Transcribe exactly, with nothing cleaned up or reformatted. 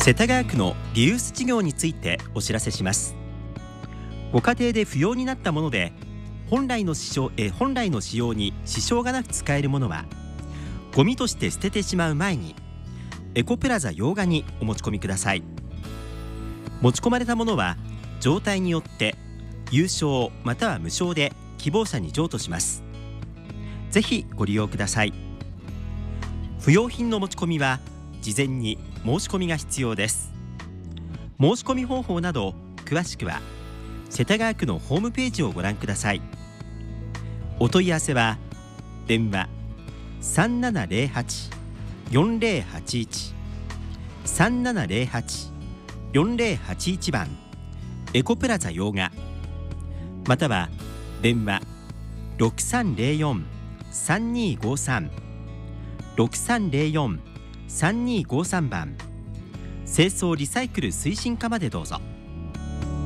世田谷区のリユース事業についてお知らせします。ご家庭で不要になったもので本来の使用え本来の使用に支障がなく使えるものはゴミとして捨ててしまう前にエコプラザ洋画にお持ち込みください。持ち込まれたものは状態によって有償または無償で希望者に譲渡します。ぜひご利用ください。不用品の持ち込みは事前に申し込みが必要です。申し込み方法など詳しくは世田谷区のホームページをご覧ください。お問い合わせは電話 さんななゼロはち よんゼロはちいち さんななゼロはち よんゼロはちいち 番エコプラザ洋画、または電話 ろくさんゼロよん さんにごさん ろくさんゼロよん さんにごさん 番清掃リサイクル推進課までどうぞ。